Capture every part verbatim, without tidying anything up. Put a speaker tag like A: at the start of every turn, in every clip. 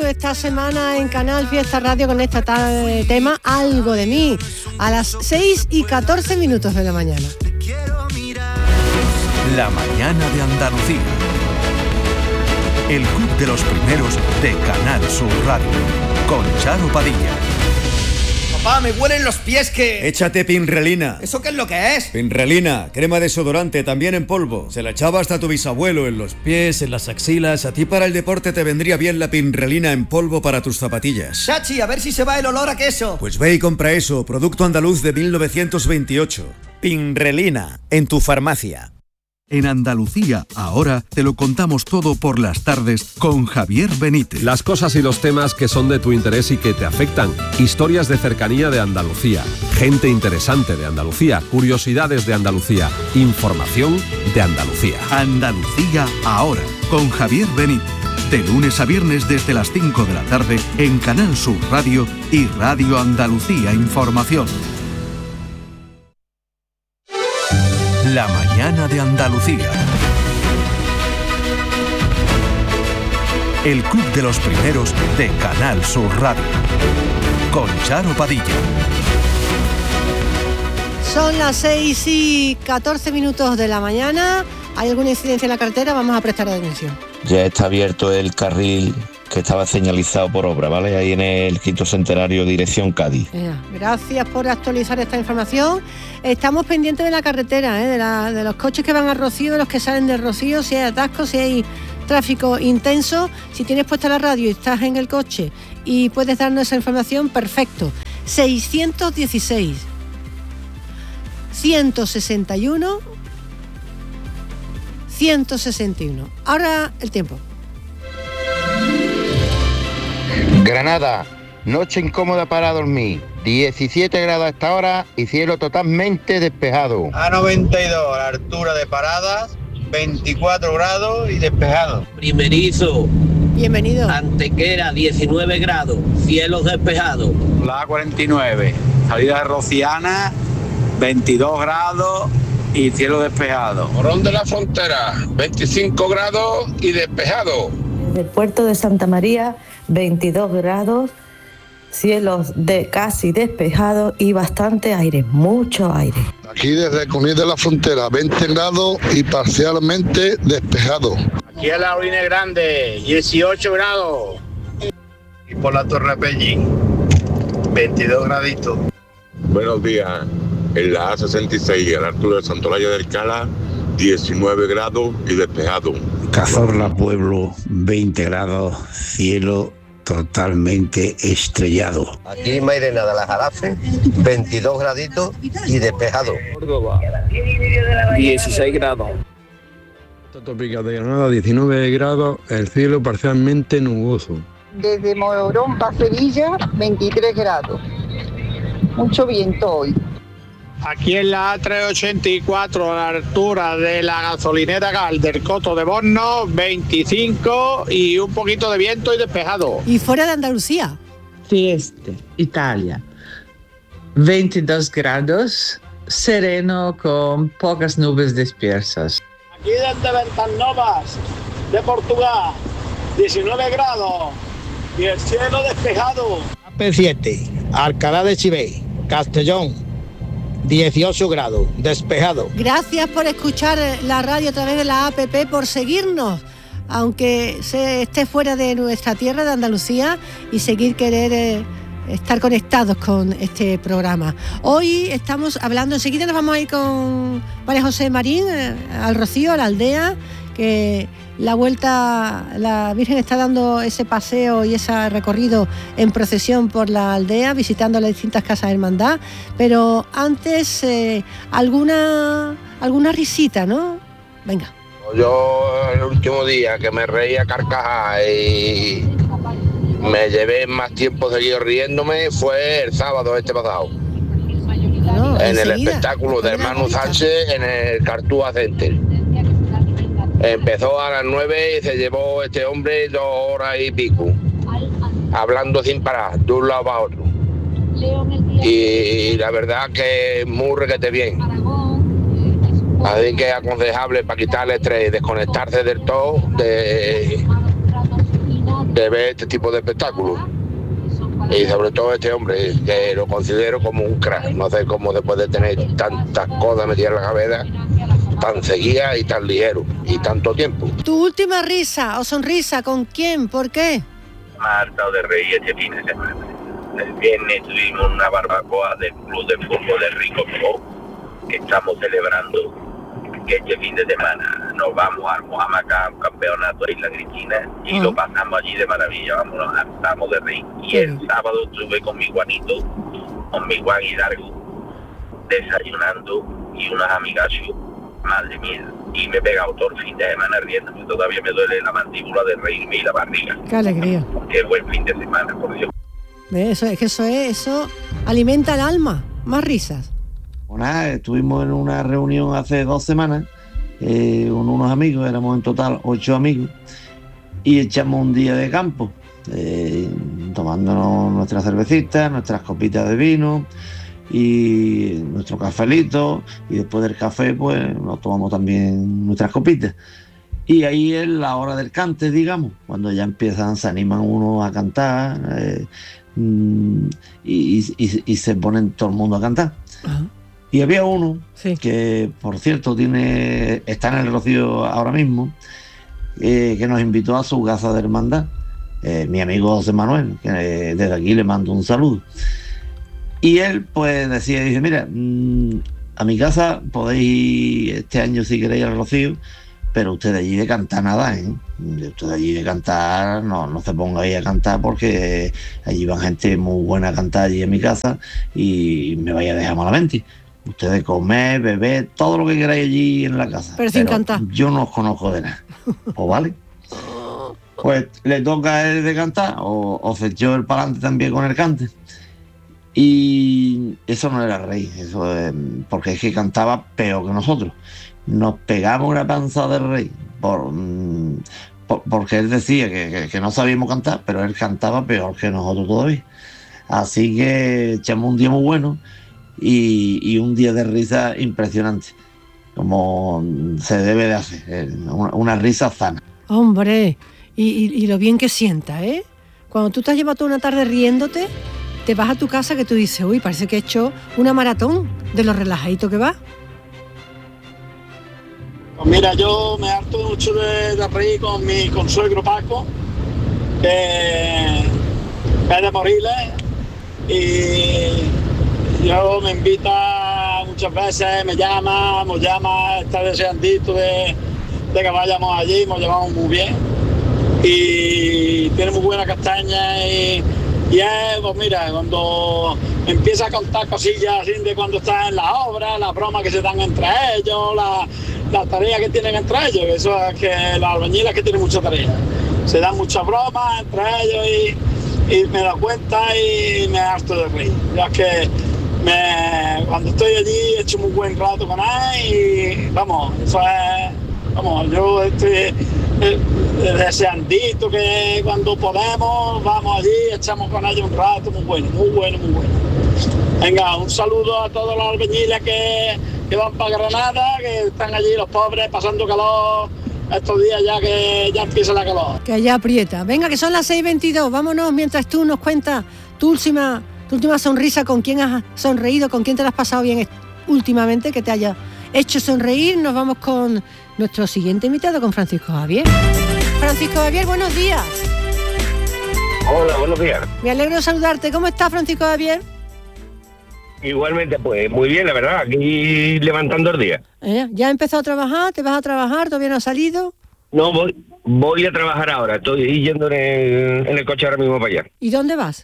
A: esta semana en Canal Fiesta Radio con este tal tema, Algo de mí, a las seis y catorce minutos de la mañana.
B: La mañana de Andalucía. El club de los primeros de Canal Sur Radio, con Charo Padilla.
C: Papá, me huelen los pies que...
D: Échate Pinrelina.
C: ¿Eso qué es lo que es?
D: Pinrelina, crema desodorante, también en polvo. Se la echaba hasta tu bisabuelo en los pies, en las axilas. A ti para el deporte te vendría bien la Pinrelina en polvo para tus zapatillas.
C: Chachi, a ver si se va el olor a queso.
D: Pues ve y compra eso, producto andaluz de mil novecientos veintiocho. Pinrelina, en tu farmacia.
B: En Andalucía, ahora te lo contamos todo por las tardes con Javier Benítez.
E: Las cosas y los temas que son de tu interés y que te afectan. Historias de cercanía de Andalucía. Gente interesante de Andalucía. Curiosidades de Andalucía. Información de Andalucía.
B: Andalucía, ahora, con Javier Benítez. De lunes a viernes desde las cinco de la tarde en Canal Sur Radio y Radio Andalucía Información. La mañana de Andalucía. El club de los primeros de Canal Sur Radio. Con Charo Padilla.
A: Son las seis y catorce minutos de la mañana. ¿Hay alguna incidencia en la carretera? Vamos a prestar atención.
F: Ya está abierto el carril que estaba señalizado por obra, ¿vale? Ahí en el quinto centenario, dirección Cádiz.
A: Gracias por actualizar esta información. Estamos pendientes de la carretera, ¿eh? de, la, de los coches que van a Rocío, de los que salen de Rocío, si hay atascos, si hay tráfico intenso. Si tienes puesta la radio y estás en el coche y puedes darnos esa información, perfecto. seiscientos dieciséis, ciento sesenta y uno, ciento sesenta y uno. Ahora el tiempo.
G: Granada, noche incómoda para dormir, diecisiete grados a esta hora y cielo totalmente despejado.
H: A noventa y dos, a la altura de Paradas, veinticuatro grados y despejado.
I: Primerizo.
A: Bienvenido.
I: Antequera, diecinueve grados, cielos despejados.
J: La A cuarenta y nueve, salida de Rociana, veintidós grados y cielo despejado.
K: Morón de la Frontera, veinticinco grados y despejado.
L: Del puerto de Santa María, veintidós grados, cielos de casi despejados y bastante aire, mucho aire.
K: Aquí desde Cunil de la Frontera, veinte grados y parcialmente despejado.
H: Aquí en la Orina Grande, dieciocho grados. Y por la Torre Pellín, veintidós graditos.
K: Buenos días. En la A sesenta y seis, a la altura de Santolaya del Cala, diecinueve grados y despejado.
M: Cazorla Pueblo, veinte grados, cielo totalmente estrellado.
N: Aquí en Mairena de la Jarafe, veintidós graditos y despejado.
O: Córdoba, dieciséis grados.
P: Tópica de Granada, diecinueve grados, el cielo parcialmente nuboso.
Q: Desde Morón para Sevilla, veintitrés grados. Mucho viento hoy.
H: Aquí en la A trescientos ochenta y cuatro, a la altura de la gasolinera Gal del Coto de Borno, veinticinco y un poquito de viento y despejado.
A: ¿Y fuera de Andalucía?
R: Trieste, Italia, veintidós grados, sereno con pocas nubes dispersas.
H: Aquí desde Ventasnovas, de Portugal, diecinueve grados y el cielo despejado. A P siete, Alcalá de Chivey, Castellón, dieciocho grados, despejado.
A: Gracias por escuchar la radio a través de la A P P, por seguirnos, aunque se esté fuera de nuestra tierra, de Andalucía, y seguir querer eh, estar conectados con este programa. Hoy estamos hablando, enseguida nos vamos a ir con María José Marín, eh, al Rocío, a la aldea, que la vuelta, la Virgen está dando ese paseo y ese recorrido en procesión por la aldea, visitando las distintas casas de hermandad, pero antes eh, alguna alguna risita, ¿no? Venga.
G: Yo el último día que me reía carcajadas y me llevé más tiempo seguido riéndome fue el sábado este pasado. No, en el espectáculo de Hermano Sánchez en el Cartúa Center. Empezó a las nueve y se llevó este hombre dos horas y pico, hablando sin parar, de un lado para otro. Y la verdad que muy requete bien. Así que es aconsejable para quitar el estrés y desconectarse del todo de, de ver este tipo de espectáculos. Y sobre todo este hombre, que lo considero como un crack. No sé cómo después de tener tantas cosas metidas en la cabeza, tan seguida y tan ligero, y tanto tiempo.
A: ¿Tu última risa o sonrisa con quién? ¿Por qué?
S: Marta de Rey este fin de semana. El viernes tuvimos una barbacoa del Club de Fútbol de Rico que estamos celebrando que este fin de semana nos vamos a Mohamacá, un campeonato de Isla Cristina, y uh-huh. lo pasamos allí de maravilla, vamos, nos hartamos de reír. Y el uh-huh. sábado estuve con mi Juanito, con mi Juan Hidalgo, desayunando y unas amigachos, madre mía, y me he pegado todo el fin de semana riéndome, todavía me duele la mandíbula de reírme y la barriga.
A: ¡Qué alegría!
S: Qué buen fin de semana, por Dios.
A: Eso es que eso es, eso alimenta el alma, más risas.
T: Bueno, estuvimos en una reunión hace dos semanas eh, con unos amigos, éramos en total ocho amigos, y echamos un día de campo, eh, tomándonos nuestras cervecitas, nuestras copitas de vino y nuestro cafelito, y después del café pues nos tomamos también nuestras copitas. Y ahí es la hora del cante, digamos, cuando ya empiezan, se animan uno a cantar eh, y, y, y se ponen todo el mundo a cantar. Ajá. Y había uno sí. que, por cierto, tiene está en el Rocío ahora mismo, eh, que nos invitó a su casa de hermandad, eh, mi amigo José Manuel, que eh, desde aquí le mando un saludo. Y él pues decía, dice, mira, mmm, a mi casa podéis ir este año si queréis al Rocío, pero usted allí de cantar nada, ¿eh? Usted allí de cantar, no, no se ponga ahí a cantar porque allí van gente muy buena a cantar allí en mi casa y me vaya a dejar malamente. Ustedes comer, beber, todo lo que queráis allí en la casa.
A: Pero sin pero cantar.
T: Yo no os conozco de nada. ¿O vale? Pues le toca a él de cantar, o, o se echó el palante también con el cante. Y eso no era rey, eso es, porque es que cantaba peor que nosotros. Nos pegamos una panza de rey por, por, porque él decía que, que, que no sabíamos cantar, pero él cantaba peor que nosotros todavía. Así que echamos un día muy bueno y, y un día de risa impresionante, como se debe de hacer, una, una risa sana.
A: Hombre, y, y, y lo bien que sienta, ¿eh? Cuando tú te has llevado toda una tarde riéndote, te vas a tu casa que tú dices, uy, parece que he hecho una maratón de lo relajadito que va.
H: Pues mira, yo me harto mucho de, de reír con mi consuegro Paco, que es de Moriles, y yo me invita muchas veces, me llama, nos llama, está deseandito de, de que vayamos allí, nos llevamos muy bien, y tiene muy buena castaña, y, y es, pues mira, cuando empieza a contar cosillas así de cuando está en las obras, las bromas que se dan entre ellos, la las tareas que tienen entre ellos, eso es que los albañiles que tienen mucha tarea, se dan muchas bromas entre ellos y, y me da cuenta y me harto de reír, ya que me, cuando estoy allí he hecho muy buen rato con él y vamos, eso es, vamos, yo estoy eh, deseandito que cuando podemos vamos allí, echamos con ellos un rato muy bueno, muy bueno, muy bueno. Venga, un saludo a todos los albañiles que, que van para Granada, que están allí los pobres pasando calor estos días ya que ya empieza la calor.
A: Que ya aprieta. Venga, que son las seis veintidós, vámonos mientras tú nos cuentas tu última, tu última sonrisa, con quién has sonreído, con quién te la has pasado bien últimamente, que te haya hecho sonreír. Nos vamos con nuestro siguiente invitado, con Francisco Javier. Francisco Javier, buenos días.
U: Hola, buenos días.
A: Me alegro de saludarte. ¿Cómo estás, Francisco Javier?
U: Igualmente, pues muy bien, la verdad, aquí levantando el día.
A: ¿Eh? ¿Ya has empezado a trabajar? ¿Te vas a trabajar? ¿Todavía no has salido?
U: No, voy, voy a trabajar ahora, estoy yendo en el, en el coche ahora mismo para allá.
A: ¿Y dónde vas?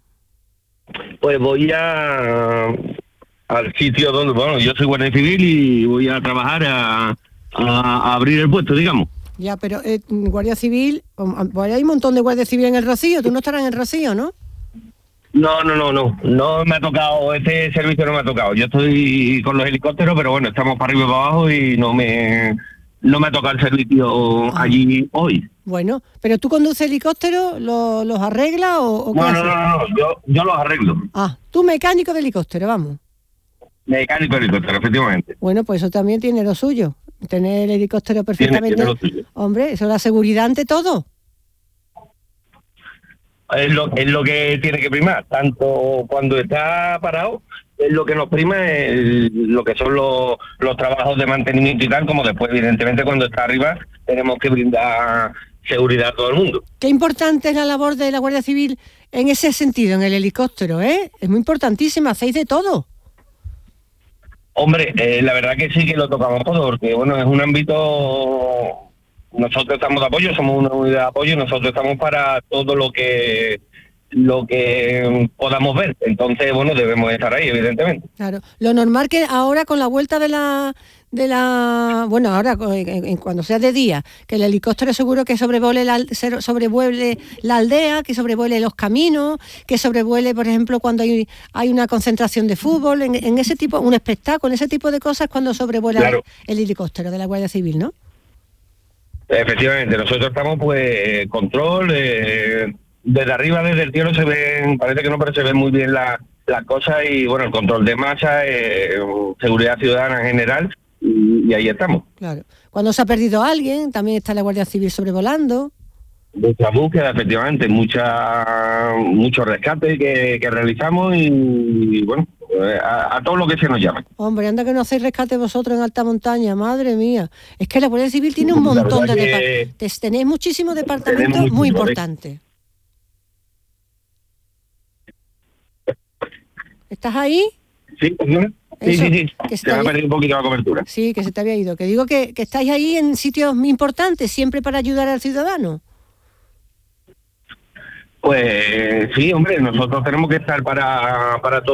U: Pues voy a al sitio donde, bueno, yo soy guardia civil y voy a trabajar a, a, a abrir el puesto, digamos.
A: Ya, pero eh, Guardia Civil, hay un montón de Guardia Civil en el Rocío, tú no estarás en el Rocío, ¿no?
U: No, no, no, no, no me ha tocado, este servicio no me ha tocado. Yo estoy con los helicópteros, pero bueno, estamos para arriba y para abajo y no me no me ha tocado el servicio ah. allí hoy.
A: Bueno, pero tú conduces helicópteros, ¿los, los arreglas o, o
U: no,
A: qué
U: no, no, no, no, yo, yo los arreglo.
A: Ah, tú mecánico de helicóptero, vamos.
U: Mecánico de helicóptero, efectivamente.
A: Bueno, pues eso también tiene lo suyo, tener el helicóptero perfectamente.
U: Tiene, tiene lo suyo.
A: Hombre, eso es la seguridad ante todo.
U: es lo, es lo que tiene que primar, tanto cuando está parado, es lo que nos prima es lo que son los, los trabajos de mantenimiento y tal, como después, evidentemente, cuando está arriba, tenemos que brindar seguridad a todo el mundo.
A: Qué importante es la labor de la Guardia Civil en ese sentido, en el helicóptero, ¿eh? Es muy importantísima, hacéis de todo.
U: Hombre, eh, la verdad que sí que lo tocamos todo, porque bueno, es un ámbito, nosotros estamos de apoyo, somos una unidad de apoyo y nosotros estamos para todo lo que lo que podamos ver, entonces bueno, debemos estar ahí, evidentemente.
A: Claro, lo normal que ahora con la vuelta de la de la bueno, ahora en, en, cuando sea de día, que el helicóptero seguro que sobrevuele la, sobrevuele la aldea, que sobrevuele los caminos, que sobrevuele, por ejemplo, cuando hay, hay una concentración de fútbol, en, en ese tipo, un espectáculo, ese tipo de cosas, cuando sobrevuela claro. el, el helicóptero de la Guardia Civil, ¿no?
U: Efectivamente, nosotros estamos pues control, eh, desde arriba, desde el cielo se ven, parece que no, pero se ven muy bien las la cosas y bueno, el control de masa, eh, seguridad ciudadana en general, y, y ahí estamos.
A: Claro. Cuando se ha perdido alguien, también está la Guardia Civil sobrevolando.
U: Mucha búsqueda, efectivamente, mucha mucho rescate que, que realizamos y, y bueno, a, a todo lo que se nos llame.
A: Hombre, anda que no hacéis rescate vosotros en alta montaña, madre mía. Es que la Guardia Civil tiene un montón de departamentos, tenéis muchísimos departamentos muy importantes. ¿Estás ahí?
U: Sí, sí, sí, sí. Que se, se me ha perdido un poquito la cobertura.
A: Sí, que se te había ido. Que digo que, que estáis ahí en sitios muy importantes, siempre para ayudar al ciudadano.
U: Pues sí, hombre, nosotros tenemos que estar para, para todo.